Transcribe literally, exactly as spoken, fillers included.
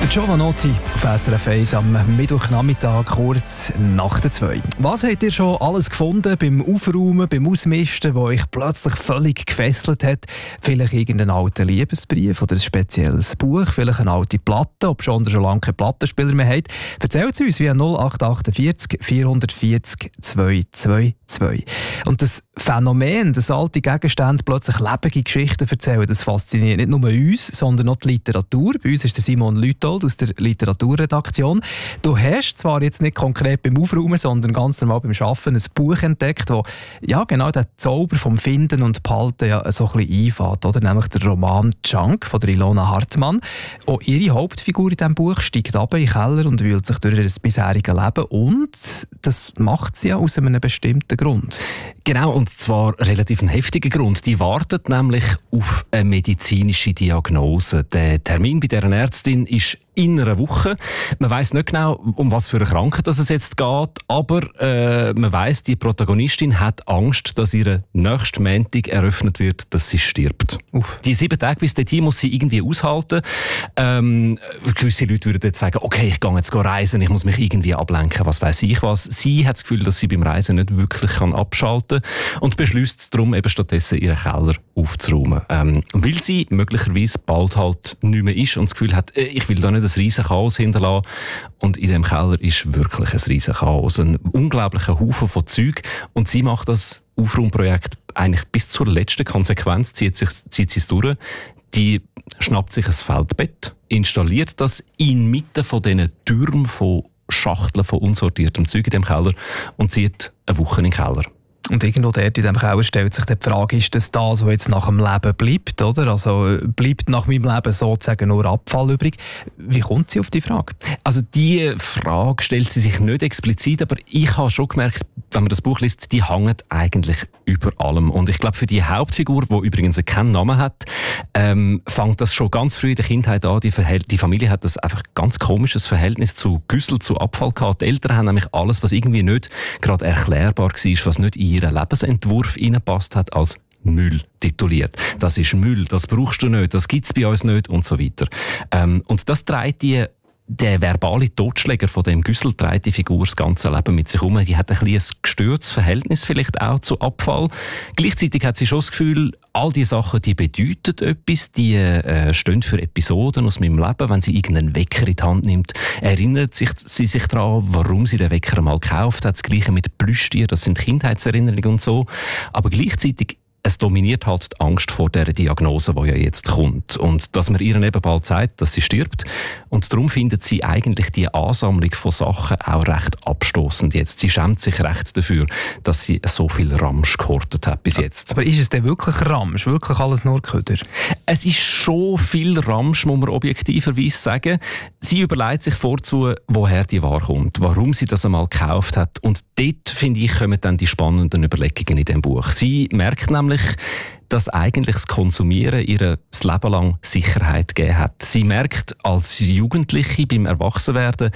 Der Giovanotti auf S R F eins am Mittwochnachmittag, kurz nach der zwei. Was habt ihr schon alles gefunden beim Aufräumen, beim Ausmisten, das euch plötzlich völlig gefesselt hat? Vielleicht irgendeinen alten Liebesbrief oder ein spezielles Buch, vielleicht eine alte Platte, ob schon schon lange keinen Plattenspieler mehr habt. Erzählt es uns via null acht vier acht vier vier null zwei zwei zwei. Und das Phänomen, dass alte Gegenstände plötzlich lebendige Geschichten erzählen, das fasziniert nicht nur uns, sondern auch die Literatur. Bei uns ist der Simon Lütold aus der Literaturredaktion. Du hast zwar jetzt nicht konkret beim Aufräumen, sondern ganz normal beim Arbeiten ein Buch entdeckt, das ja genau den Zauber vom Finden und Behalten ja so ein bisschen einfängt, oder? Nämlich der Roman «Junk» von der Ilona Hartmann. Auch ihre Hauptfigur in diesem Buch steigt runter in den Keller und wühlt sich durch ihr bisheriges Leben, und das macht sie ja aus einem bestimmten Grund. Genau, und zwar relativ ein heftiger Grund. Die wartet nämlich auf eine medizinische Diagnose. Der Termin bei dieser Ärztin ist in einer Woche. Man weiss nicht genau, um was für eine Krankheit es jetzt geht, aber äh, man weiss, die Protagonistin hat Angst, dass ihre nächste Montag eröffnet wird, dass sie stirbt. Uff. Die sieben Tage bis dorthin muss sie irgendwie aushalten. Ähm, gewisse Leute würden jetzt sagen, okay, ich gehe jetzt reisen, ich muss mich irgendwie ablenken, was weiss ich was. Sie hat das Gefühl, dass sie beim Reisen nicht wirklich kann abschalten kann und beschließt darum, eben stattdessen ihren Keller aufzuräumen. Ähm, weil sie möglicherweise bald halt nicht mehr ist und das Gefühl hat, ich will da nicht ein riesen Chaos hinterlassen. Und in dem Keller ist wirklich ein riesen Chaos. Ein unglaublicher Haufen von Zeug. Und sie macht das Aufräumprojekt eigentlich bis zur letzten Konsequenz, zieht, sich, zieht sie es durch. Die schnappt sich ein Feldbett, installiert das inmitten von diesen Türmen von Schachteln von unsortiertem Zeug in dem Keller und zieht eine Woche in den Keller. Und irgendwo dort in diesem Keller stellt sich die Frage, ist das das, was jetzt nach dem Leben bleibt, oder? Also bleibt nach meinem Leben sozusagen nur Abfall übrig? Wie kommt sie auf die Frage? Also die Frage stellt sie sich nicht explizit, aber ich habe schon gemerkt, wenn man das Buch liest, die hängt eigentlich über allem. Und ich glaube, für die Hauptfigur, die übrigens keinen Namen hat, ähm, fängt das schon ganz früh in der Kindheit an. Die, Verhält- die Familie hat das einfach ganz komisches Verhältnis zu Güssel, zu Abfall gehabt. Die Eltern haben nämlich alles, was irgendwie nicht gerade erklärbar war, was nicht in ihren Lebensentwurf reingepasst hat, als Müll tituliert. Das ist Müll, das brauchst du nicht, das gibt es bei uns nicht und so weiter. Ähm, und das trägt die Der verbale Totschläger von dem Güssel trägt die Figur das ganze Leben mit sich um. Die hat ein bisschen ein gestörtes Verhältnis vielleicht auch zu Abfall. Gleichzeitig hat sie schon das Gefühl, all diese Sachen, die bedeuten etwas, die äh, stehen für Episoden aus meinem Leben. Wenn sie irgendeinen Wecker in die Hand nimmt, erinnert sich, sie sich daran, warum sie den Wecker mal gekauft hat. Das Gleiche mit Plüschtieren, das sind Kindheitserinnerungen und so. Aber gleichzeitig es dominiert halt die Angst vor der Diagnose, die ja jetzt kommt. Und dass man ihr eben bald sagt, dass sie stirbt. Und darum findet sie eigentlich die Ansammlung von Sachen auch recht abstoßend jetzt. Sie schämt sich recht dafür, dass sie so viel Ramsch gehortet hat bis jetzt. Aber ist es denn wirklich Ramsch? Wirklich alles nur Köder? Es ist schon viel Ramsch, muss man objektiverweise sagen. Sie überlegt sich vorzu, woher die Ware kommt, warum sie das einmal gekauft hat. Und dort, finde ich, kommen dann die spannenden Überlegungen in dem Buch. Sie merkt nämlich, dass eigentlich das Konsumieren ihr das Leben lang Sicherheit gegeben hat. Sie merkt als Jugendliche beim Erwachsenwerden,